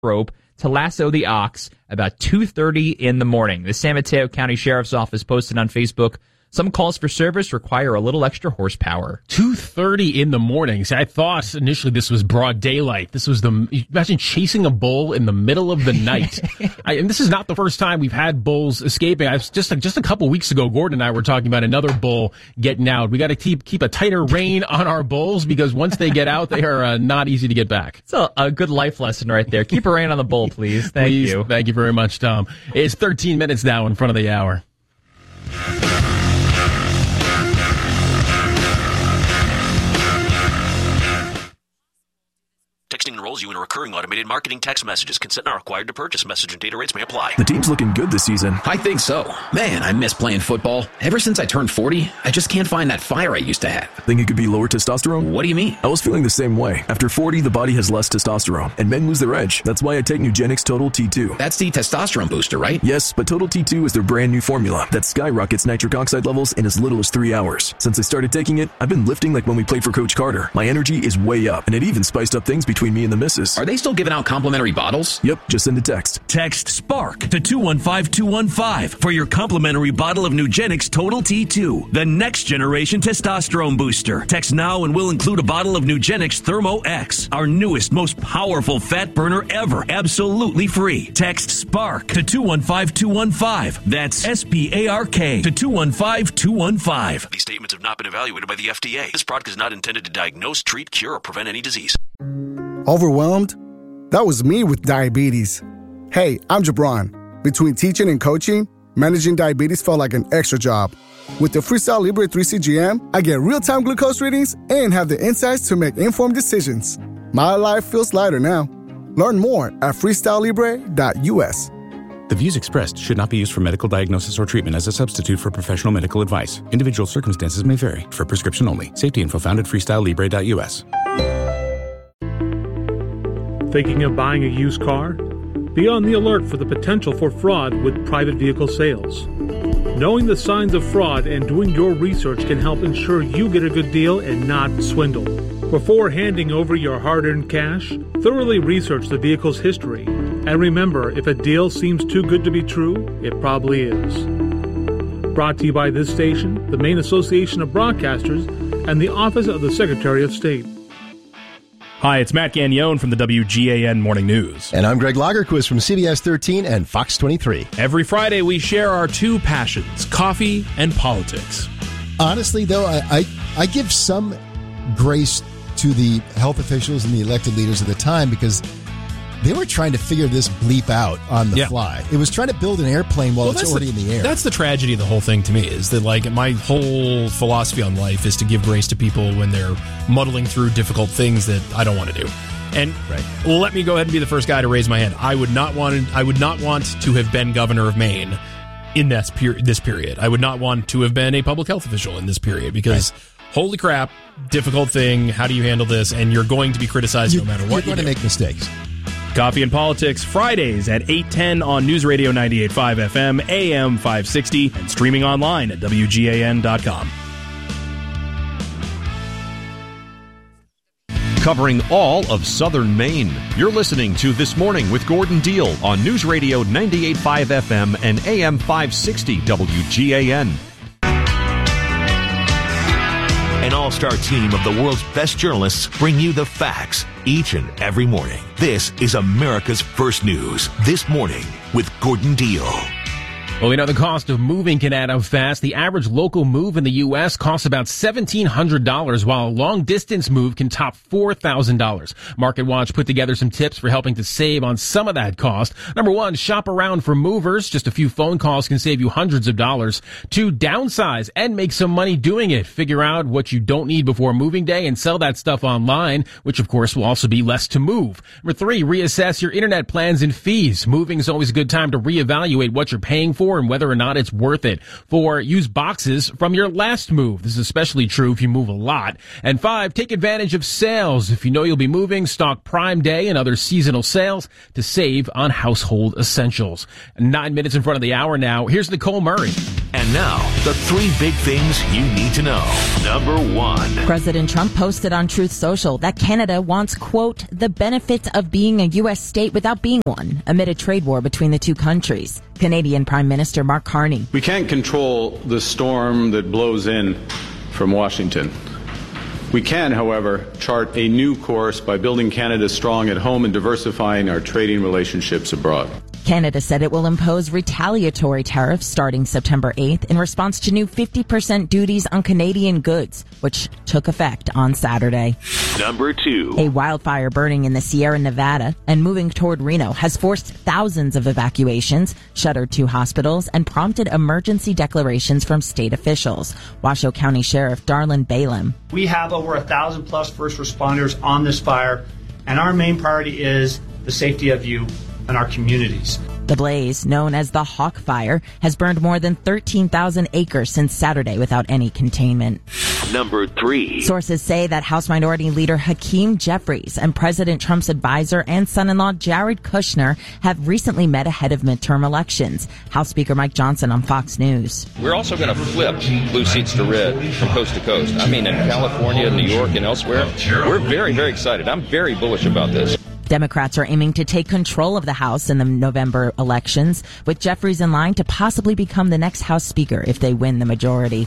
rope to lasso the ox about 2:30 in the morning. The San Mateo County Sheriff's Office posted on Facebook, some calls for service require a little extra horsepower. 2:30 in the morning. See, I thought initially this was broad daylight. This was imagine chasing a bull in the middle of the night. And this is not the first time we've had bulls escaping. I was just a couple weeks ago, Gordon and I were talking about another bull getting out. We got to keep a tighter rein on our bulls because once they get out, they are not easy to get back. It's a good life lesson right there. Keep a rein on the bull, please. Thank you. Thank you very much, Tom. It's 13 minutes now in front of the hour. Texting enrolls you in a recurring automated marketing text messages. Consent not required to purchase. Message and data rates may apply. The team's looking good this season. I think so. Man, I miss playing football. Ever since I turned 40, I just can't find that fire I used to have. Think it could be lower testosterone? What do you mean? I was feeling the same way. After 40, the body has less testosterone, and men lose their edge. That's why I take Nugenix Total T2. That's the testosterone booster, right? Yes, but Total T2 is their brand new formula that skyrockets nitric oxide levels in as little as 3 hours. Since I started taking it, I've been lifting like when we played for Coach Carter. My energy is way up, and it even spiced up things between me and the missus. Are they still giving out complimentary bottles? Yep, just send a text. Text SPARK to 215-215 for your complimentary bottle of Nugenix Total T2, the next generation testosterone booster. Text now and we'll include a bottle of Nugenix Thermo X, our newest, most powerful fat burner ever, absolutely free. Text SPARK to 215-215. That's SPARK to 215-215. These statements have not been evaluated by the FDA. This product is not intended to diagnose, treat, cure, or prevent any disease. Overwhelmed? That was me with diabetes. Hey, I'm Jabron. Between teaching and coaching, managing diabetes felt like an extra job. With the Freestyle Libre 3CGM, I get real-time glucose readings and have the insights to make informed decisions. My life feels lighter now. Learn more at freestylelibre.us. The views expressed should not be used for medical diagnosis or treatment as a substitute for professional medical advice. Individual circumstances may vary. For prescription only. Safety info found at freestylelibre.us. Thinking of buying a used car? Be on the alert for the potential for fraud with private vehicle sales. Knowing the signs of fraud and doing your research can help ensure you get a good deal and not swindled. Before handing over your hard-earned cash, thoroughly research the vehicle's history. And remember, if a deal seems too good to be true, it probably is. Brought to you by this station, the Maine Association of Broadcasters, and the Office of the Secretary of State. Hi, it's Matt Gagnone from the WGAN Morning News. And I'm Greg Lagerquist from CBS 13 and Fox 23. Every Friday, we share our two passions, coffee and politics. Honestly, though, I give some grace to the health officials and the elected leaders at the time because they were trying to figure this bleep out on the fly. It was trying to build an airplane while it's already in the air. That's the tragedy of the whole thing to me, is that like my whole philosophy on life is to give grace to people when they're muddling through difficult things that I don't want to do. And let me go ahead and be the first guy to raise my hand. I would not want to have been governor of Maine in this period. I would not want to have been a public health official in this period because holy crap, difficult thing. How do you handle this? And you're going to be criticized no matter what. You're going to make mistakes. Coffee and Politics, Fridays at 8:10 on News Radio 98.5 FM, AM 560, and streaming online at WGAN.com. Covering all of southern Maine, you're listening to This Morning with Gordon Deal on News Radio 98.5 FM and AM 560 WGAN. An all-star team of the world's best journalists bring you the facts each and every morning. This is America's First News. This Morning with Gordon Deal. Well, we know the cost of moving can add up fast. The average local move in the U.S. costs about $1,700, while a long-distance move can top $4,000. MarketWatch put together some tips for helping to save on some of that cost. Number one, shop around for movers. Just a few phone calls can save you hundreds of dollars. Two, downsize and make some money doing it. Figure out what you don't need before moving day and sell that stuff online, which of course will also be less to move. Number three, reassess your internet plans and fees. Moving is always a good time to reevaluate what you're paying for store and whether or not it's worth it. 4, use boxes from your last move. This is especially true if you move a lot. And 5, take advantage of sales. If you know you'll be moving, stock Prime Day and other seasonal sales to save on household essentials. 9 minutes in front of the hour now. Here's Nicole Murray. And now, the 3 big things you need to know. Number 1. President Trump posted on Truth Social that Canada wants, quote, the benefits of being a U.S. state without being one, amid a trade war between the two countries. Canadian Prime Minister Mark Carney. We can't control the storm that blows in from Washington. We can, however, chart a new course by building Canada strong at home and diversifying our trading relationships abroad. Canada said it will impose retaliatory tariffs starting September 8th in response to new 50% duties on Canadian goods, which took effect on Saturday. Number 2. A wildfire burning in the Sierra Nevada and moving toward Reno has forced thousands of evacuations, shuttered 2 hospitals, and prompted emergency declarations from state officials. Washoe County Sheriff Darlin Balaam. We have over 1,000 plus first responders on this fire, and our main priority is the safety of you and our communities. The blaze, known as the Hawk Fire, has burned more than 13,000 acres since Saturday without any containment. Number 3. Sources say that House Minority Leader Hakeem Jeffries and President Trump's advisor and son-in-law Jared Kushner have recently met ahead of midterm elections. House Speaker Mike Johnson on Fox News. We're also going to flip blue seats to red from coast to coast. I mean, in California, New York, and elsewhere. We're very, very excited. I'm very bullish about this. Democrats are aiming to take control of the House in the November elections, with Jeffries in line to possibly become the next House Speaker if they win the majority.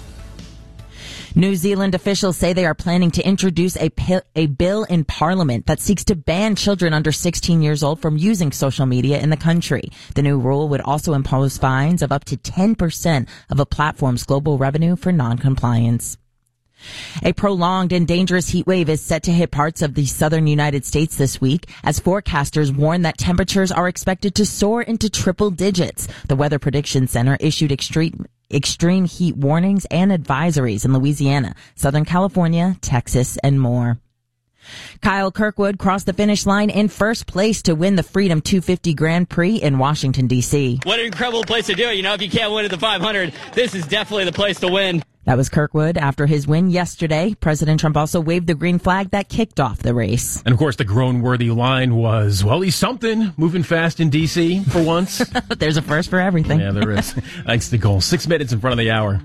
New Zealand officials say they are planning to introduce a bill in Parliament that seeks to ban children under 16 years old from using social media in the country. The new rule would also impose fines of up to 10% of a platform's global revenue for non-compliance. A prolonged and dangerous heat wave is set to hit parts of the southern United States this week as forecasters warn that temperatures are expected to soar into triple digits. The Weather Prediction Center issued extreme heat warnings and advisories in Louisiana, Southern California, Texas, and more. Kyle Kirkwood crossed the finish line in first place to win the Freedom 250 Grand Prix in Washington, D.C. What an incredible place to do it. You know, if you can't win at the 500, this is definitely the place to win. That was Kirkwood after his win yesterday. President Trump also waved the green flag that kicked off the race. And, of course, the groan-worthy line was, well, he's something, moving fast in D.C. for once. There's a first for everything. Yeah, there is. Thanks, Nicole. 6 minutes in front of the hour.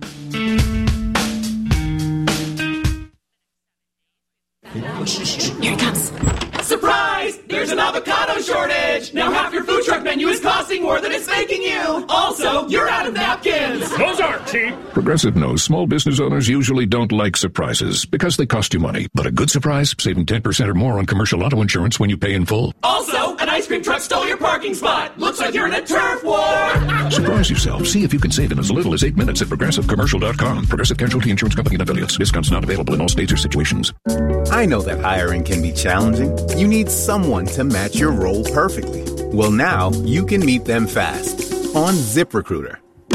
Here it comes. Surprise! There's an avocado shortage! Now half your food truck menu is costing more than it's making you! Also, you're out of napkins! Those aren't cheap! Progressive knows small business owners usually don't like surprises because they cost you money. But a good surprise, saving 10% or more on commercial auto insurance when you pay in full. Also, an ice cream truck stole your parking spot! Looks like you're in a turf war! Surprise yourself. See if you can save in as little as 8 minutes at ProgressiveCommercial.com. Progressive Casualty Insurance Company and Affiliates. Discounts not available in all states or situations. I know that hiring can be challenging. You need someone to match your role perfectly. Well, now you can meet them fast on ZipRecruiter.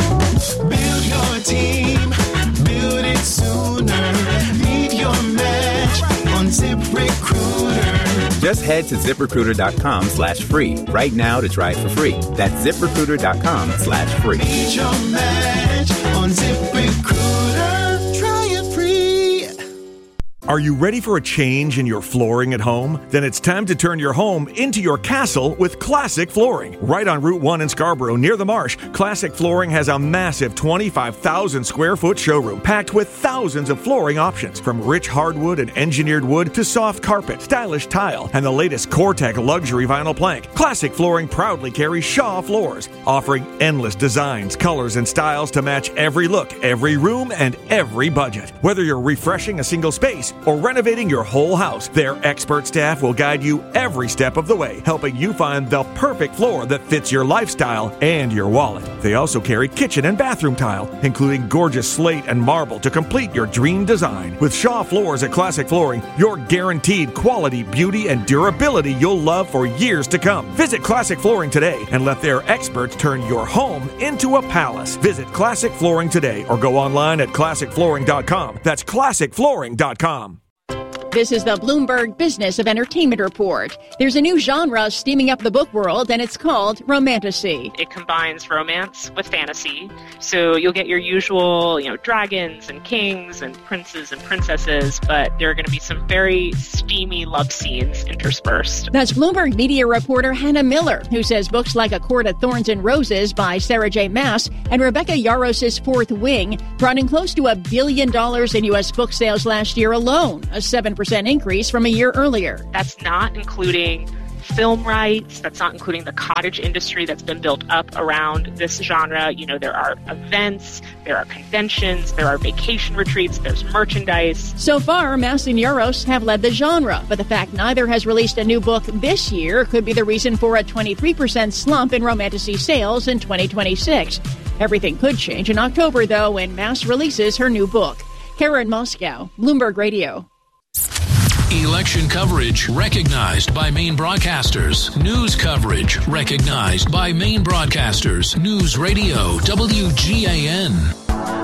Build your team, build it sooner. Meet your match on ZipRecruiter. Just head to ZipRecruiter.com/free right now to try it for free. That's ZipRecruiter.com/free. Meet your match on ZipRecruiter. Try it free. Are you ready for a change in your flooring at home? Then it's time to turn your home into your castle with Classic Flooring. Right on Route 1 in Scarborough, near the marsh, Classic Flooring has a massive 25,000 square foot showroom packed with thousands of flooring options, from rich hardwood and engineered wood to soft carpet, stylish tile, and the latest Core-Tech luxury vinyl plank. Classic Flooring proudly carries Shaw floors, offering endless designs, colors, and styles to match every look, every room, and every budget. Whether you're refreshing a single space or renovating your whole house, their expert staff will guide you every step of the way, helping you find the perfect floor that fits your lifestyle and your wallet. They also carry kitchen and bathroom tile, including gorgeous slate and marble to complete your dream design. With Shaw Floors at Classic Flooring, you're guaranteed quality, beauty, and durability you'll love for years to come. Visit Classic Flooring today and let their experts turn your home into a palace. Visit Classic Flooring today or go online at ClassicFlooring.com. That's ClassicFlooring.com. This is the Bloomberg Business of Entertainment Report. There's a new genre steaming up the book world, and it's called romantasy. It combines romance with fantasy. So you'll get your usual, dragons and kings and princes and princesses, but there are going to be some very steamy love scenes interspersed. That's Bloomberg media reporter Hannah Miller, who says books like A Court of Thorns and Roses by Sarah J. Maas and Rebecca Yarros' Fourth Wing brought in close to $1 billion in U.S. book sales last year alone, a 7% increase from a year earlier. That's not including film rights. That's not including the cottage industry that's been built up around this genre. There are events, there are conventions, there are vacation retreats, there's merchandise. So far, Maas and Yarros have led the genre, but the fact neither has released a new book this year could be the reason for a 23% slump in romantasy sales in 2026. Everything could change in October, though, when Maas releases her new book. Karen Moscow, Bloomberg Radio. Election coverage recognized by Maine broadcasters. News coverage recognized by Maine broadcasters. News Radio WGAN.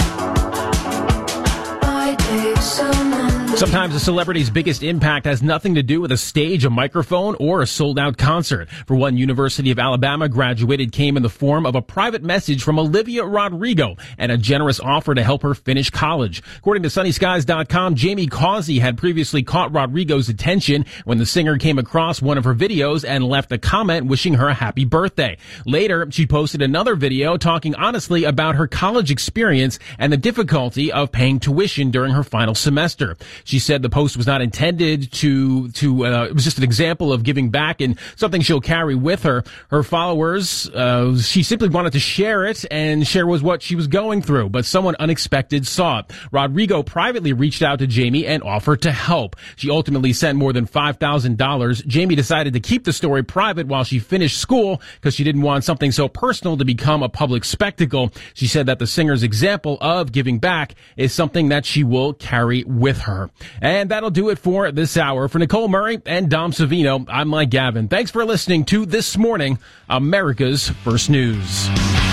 Sometimes a celebrity's biggest impact has nothing to do with a stage, a microphone, or a sold-out concert. For one, University of Alabama graduated came in the form of a private message from Olivia Rodrigo and a generous offer to help her finish college. According to SunnySkies.com, Jamie Causey had previously caught Rodrigo's attention when the singer came across one of her videos and left a comment wishing her a happy birthday. Later, she posted another video talking honestly about her college experience and the difficulty of paying tuition during her final semester. She said the post was not intended to it was just an example of giving back and something she'll carry with her. Her followers, she simply wanted to share it and share what she was going through, but someone unexpected saw it. Rodrigo privately reached out to Jamie and offered to help. She ultimately sent more than $5,000. Jamie decided to keep the story private while she finished school because she didn't want something so personal to become a public spectacle. She said that the singer's example of giving back is something that she will carry with her. And that'll do it for this hour. For Nicole Murray and Dom Savino, I'm Mike Gavin. Thanks for listening to This Morning, America's First News.